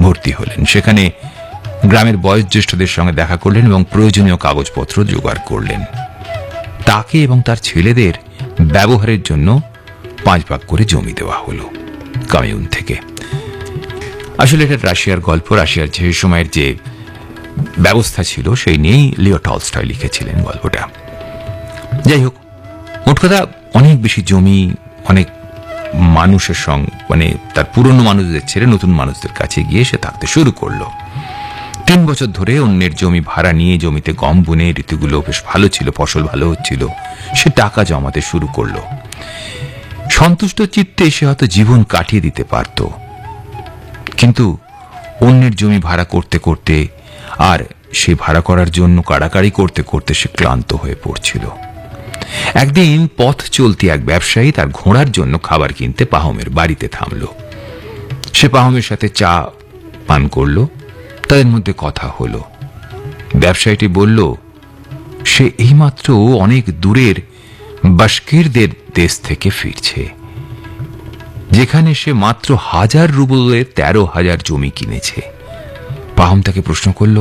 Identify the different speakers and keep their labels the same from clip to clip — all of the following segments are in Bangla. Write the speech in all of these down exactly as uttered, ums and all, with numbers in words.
Speaker 1: ভর্তি হলেন। সেখানে গ্রামের বয়োজ্যেষ্ঠদের সঙ্গে দেখা করলেন এবং প্রয়োজনীয় কাগজপত্র জোগাড় করলেন। তাকে এবং তার ছেলেদের ব্যবহারের জন্য পাঁচ ভাগ করে জমি দেওয়া হলো কামিউন থেকে। আসলে এটা রাশিয়ার গল্প, রাশিয়ার যে সময়ের যে ব্যবস্থা ছিল সেই নিয়েই লিও টলস্টয় লিখেছিলেন গল্পটা। যাই হোক, মোট কথা অনেক বেশি জমি, অনেক মানুষের সঙ্গে, মানে তার পুরনো মানুষদের ছেড়ে নতুন মানুষদের কাছে গিয়ে সে থাকতে শুরু করলো। তিন বছর ধরে অন্যের জমি ভাড়া নিয়ে জমিতে গম বুনে ঋতুগুলো বেশ ভালো ছিল, ফসল ভালো হচ্ছিল, সে টাকা জমাতে শুরু করলো। সন্তুষ্ট চিত্তে সে হয়তো জীবন কাটিয়ে দিতে পারত, কিন্তু অন্যের জমি ভাড়া করতে করতে আর সে ভাড়া করার জন্য কাড়াকাড়ি করতে করতে সে ক্লান্ত হয়ে পড়ছিল। একদিন পথ চলতি এক ব্যবসায়ী তার ঘোড়ার জন্য খাবার কিনতে পাহমের বাড়িতে থামল। সে পাহমের সাথে চা পান করল, তাদের মধ্যে কথা হলো। ব্যবসায়ীটি বলল সে এইমাত্র অনেক দূরের বাশকিরদের দেশ থেকে ফিরছে, যেখানে সে মাত্র হাজার রুবলের তেরো হাজার জমি কিনেছে। পাহম তাকে প্রশ্ন করল,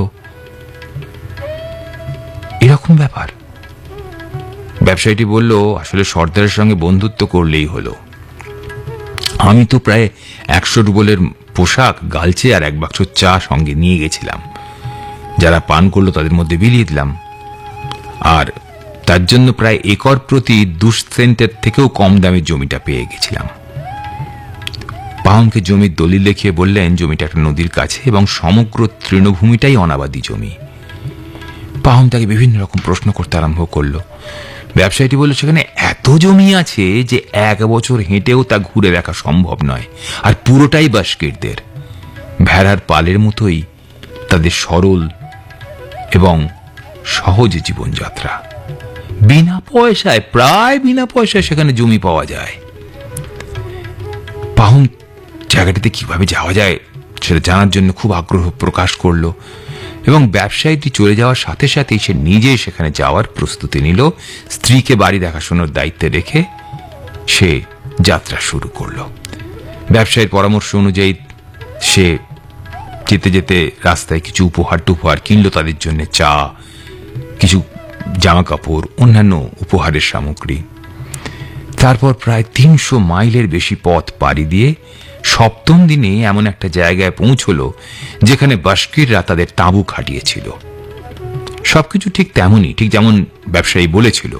Speaker 1: এরকম ব্যাপার? ব্যবসায়ীটি বলল, আসলে সর্দারের সঙ্গে বন্ধুত্ব করলেই হলো। আমি তো প্রায় একশো রুবলের পোশাক, গালচে আর এক বাক্স চা সঙ্গে নিয়ে গেছিলাম। যারা পান করলো তাদের মধ্যে বিলিয়ে দিলাম, আর তার জন্য প্রায় একর প্রতি দু সেন্টের থেকেও কম দামে জমিটা পেয়ে গেছিলাম। পাহমকে জমির দলিল দেখিয়ে বললেন জমিটা একটা নদীর কাছে এবং সমগ্র তৃণভূমিটাই অনাবাদী জমি। পাহম তাকে বিভিন্ন রকম প্রশ্ন করতে আরম্ভ করলো। ব্যবসায়ীটি বলল, সেখানে এত জমি আছে যে এক বছর হেঁটেও তা ঘুরে দেখা সম্ভব নয়, আর পুরোটাই বাশকিরদের। ভেড়ার পালের মতোই তাদের সরল এবং সহজ জীবনযাত্রা। বিনা পয়সায়, প্রায় বিনা পয়সায় সেখানে জমি পাওয়া যায়। পাহম জায়গাটিতে কিভাবে যাওয়া যায় সেটা জানার জন্য খুব আগ্রহ প্রকাশ করলো এবং ব্যবসায়ীটি চলে যাওয়ার সাথে সাথেই সে নিজে সেখানে যাওয়ার প্রস্তুতি নিল। স্ত্রীকে বাড়ি দেখাশোনার দায়িত্বে রেখে সে যাত্রা শুরু করলো। ব্যবসায়ীর পরামর্শ অনুযায়ী সে যেতে যেতে রাস্তায় কিছু উপহার টুপহার কিনলো, তাদের জন্য চা, কিছু জামা কাপড়, অন্যান্য উপহারের সামগ্রী। তারপর প্রায় তিনশো মাইলের বেশি পথ পাড়ি দিয়ে সপ্তম দিনে এমন একটা জায়গায় পৌঁছলো যেখানে বাশকিররা তাদের তাঁবু খাটিয়েছিল। সবকিছু ঠিক তেমনই, ঠিক যেমন ব্যবসায়ী বলেছিল।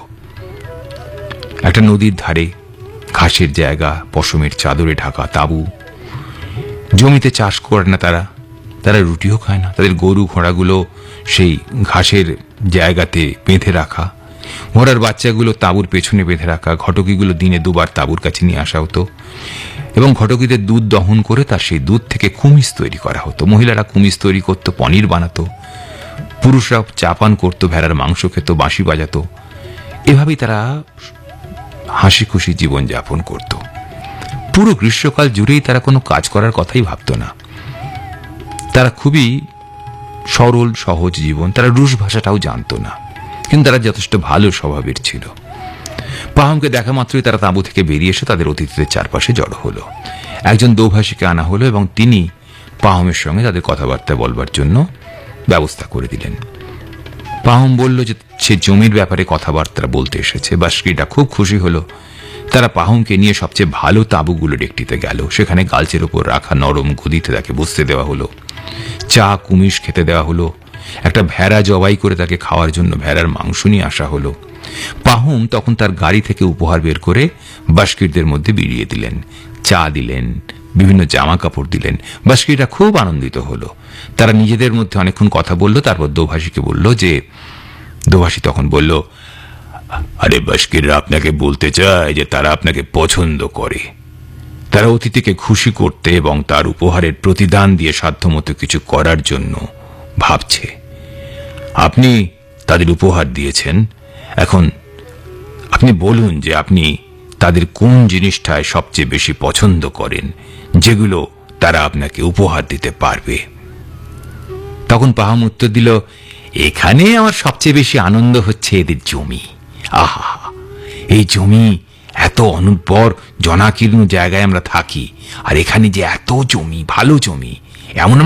Speaker 1: একটা নদীর ধারে ঘাসের জায়গা, পশমের চাদরে ঢাকা তাঁবু। জমিতে চাষ করে না তারা, তারা রুটিও খায় না। তাদের গরু ঘোড়াগুলো সেই ঘাসের জায়গাতে বেঁধে রাখা, ঘোড়ার বাচ্চাগুলো তাঁবুর পেছনে বেঁধে রাখা। ঘটকিগুলো দিনে দুবার তাঁবুর কাছে নিয়ে আসা হতো এবং ঘটকিতে দুধ দহন করে তার সেই দুধ থেকে কুমিজ তৈরি করা হতো। মহিলারা কুমিজ তৈরি করতো, পনির বানাতো, পুরুষরা চা পান করতো, ভেড়ার মাংস খেত, বাঁশি বাজাতো। এভাবেই তারা হাসি খুশি জীবনযাপন করত। পুরো গ্রীষ্মকাল জুড়েই তারা কোনো কাজ করার কথাই ভাবত না। তারা খুবই সরল সহজ জীবন। তারা রুশ ভাষাটাও জানত না, কিন্তু তারা যথেষ্ট ভালো স্বভাবের ছিল। পাহমকে দেখা মাত্রই তারা তাঁবু থেকে বেরিয়ে এসে তাদের অতিথিদের চারপাশে জড়ো হলো। একজন দোভাষীকে আনা হলো এবং তিনি পাহমের সঙ্গে তাদের কথাবার্তা বলবার জন্য ব্যবস্থা করে দিলেন। পাহম বলল যে সে জমির ব্যাপারে কথাবার্তা বলতে এসেছে। বাশকিররা খুব খুশি হলো। তারা পাহমকে নিয়ে সবচেয়ে ভালো তাঁবুগুলোর একটিতে গেল। সেখানে গালচের ওপর রাখা নরম গদিতে তাকে বসতে দেওয়া হলো। চা কুমিজ খেতে দেওয়া হলো। একটা ভেড়া জবাই করে তাকে খাওয়ার জন্য ভেড়ার মাংস নিয়ে আসা হলো। পাহম তখন তার গাড়ি থেকে উপহার বের করে বাশকিরদের মধ্যে বিলিয়ে দিলেন। চা দিলেন, বিভিন্ন জামা কাপড় দিলেন। বাশকিররা খুব আনন্দিত হলো। তারা নিজেদের মধ্যে অনেকক্ষণ কথা বলল। তারপর দোভাষীকে বলল যে, দোভাষী তখন বলল, আরে বাশকিররা আপনাকে বলতে চায় যে তারা আপনাকে পছন্দ করে। তারা অতিথিকে খুশি করতে এবং তার উপহারের প্রতিদান দিয়ে সাধ্যমতো কিছু করার জন্য ভাবছে। আপনি তাদের উপহার দিয়েছেন, এখন আপনি বলুন যে আপনি তাদের কোন জিনিসটায় সবচেয়ে বেশি পছন্দ করেন, যেগুলো তারা আপনাকে উপহার দিতে পারবে। তখন পাহম উত্তর দিল, এখানে আমার সবচেয়ে বেশি আনন্দ হচ্ছে এদের জমি। আহা, এই জমি এত অনুর্বর জনাকীর্ণ জায়গায় আমরা থাকি, আর এখানে যে এত জমি, ভালো জমি, এমন